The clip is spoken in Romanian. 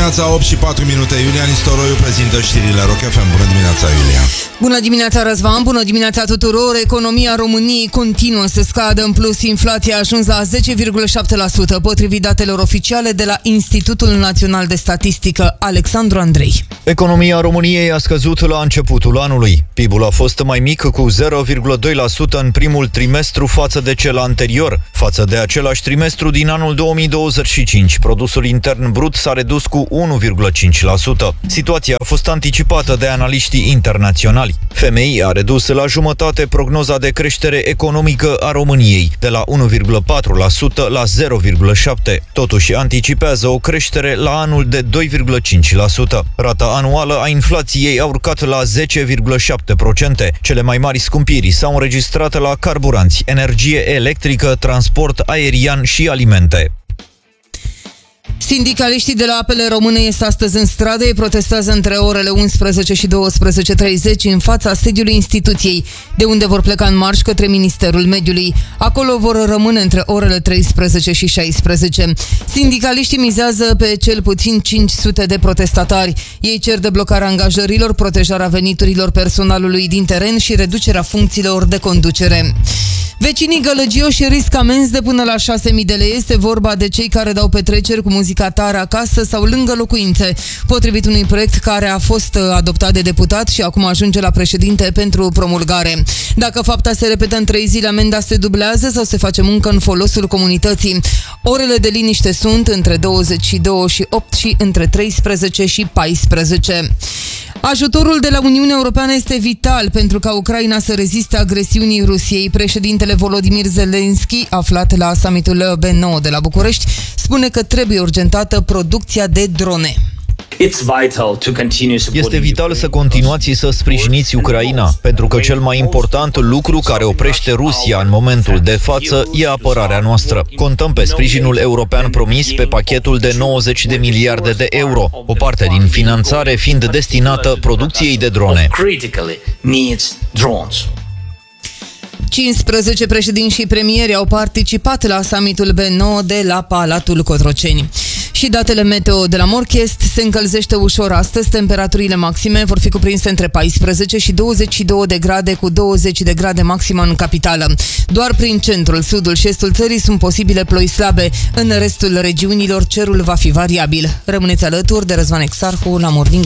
dimineața, 8 și 4 minute. Iulia Nistoroiu prezintă știrile Rock FM. Bună dimineața, Iulia. Bună dimineața, Răzvan, bună dimineața tuturor. Economia României continuă să scadă. În plus, inflația a ajuns la 10,7%, potrivit datelor oficiale de la Institutul Național de Statistică. Alexandru Andrei. Economia României a scăzut la începutul anului. PIB-ul a fost mai mic cu 0,2% în primul trimestru față de cel anterior. Față de același trimestru din anul 2025, produsul intern brut s-a redus cu 1,5%. Situația a fost anticipată de analiștii internaționali. FMI a redus la jumătate prognoza de creștere economică a României, de la 1,4% la 0,7%. Totuși anticipează o creștere la anul de 2,5%. Rata anuală a inflației a urcat la 10,7%. Cele mai mari scumpiri s-au înregistrat la carburanți, energie electrică, transport aerian și alimente. Sindicaliștii de la Apele Române ies astăzi în stradă. Ei protestează între orele 11 și 12:30 în fața sediului instituției, de unde vor pleca în marș către Ministerul Mediului. Acolo vor rămâne între orele 13 și 16. Sindicaliștii mizează pe cel puțin 500 de protestatari. Ei cer deblocarea angajărilor, protejarea veniturilor personalului din teren și reducerea funcțiilor de conducere. Vecinii gălăgioși riscă amenzi de până la 6.000 de lei. Este vorba de cei care dau petreceri cu muzica tare acasă sau lângă locuințe, potrivit unui proiect care a fost adoptat de deputat și acum ajunge la președinte pentru promulgare. Dacă fapta se repetă în 3 zile, amenda se dublează sau se face muncă în folosul comunității. Orele de liniște sunt între 22 și 8 și între 13 și 14. Ajutorul de la Uniunea Europeană este vital pentru ca Ucraina să reziste agresiunii Rusiei. Președintele Volodymyr Zelensky, aflat la summitul B9 de la București, spune că trebuie urgentată producția de drone. Este vital să continuați să sprijiniți Ucraina, pentru că cel mai important lucru care oprește Rusia în momentul de față e apărarea noastră. Contăm pe sprijinul european promis pe pachetul de 90 de miliarde de euro, o parte din finanțare fiind destinată producției de drone. 15 președinți și premieri au participat la summitul B9 de la Palatul Cotroceni. Și datele meteo de la Morchest: se încălzește ușor astăzi, temperaturile maxime vor fi cuprinse între 14 și 22 de grade, cu 20 de grade maximă în capitală. Doar prin centrul, sudul și estul țării sunt posibile ploi slabe. În restul regiunilor cerul va fi variabil. Rămâneți alături de Răzvan Exarhu la Morning